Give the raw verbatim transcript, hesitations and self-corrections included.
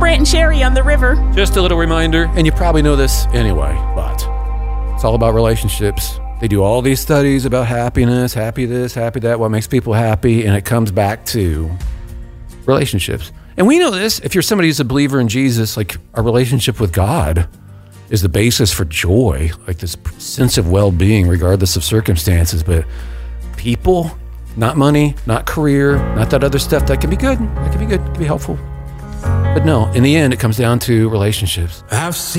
Brant and Sherry on the river. Just a little reminder, and you probably know this anyway, but it's all about relationships. They do all these studies about happiness, happy this, happy that, what makes people happy, and it comes back to relationships. And we know this, if you're somebody who's a believer in Jesus, like our relationship with God is the basis for joy, like this sense of well-being regardless of circumstances. But people, not money, not career, not that other stuff, that can be good, that can be good, can be helpful. But no, in the end, it comes down to relationships. I've seen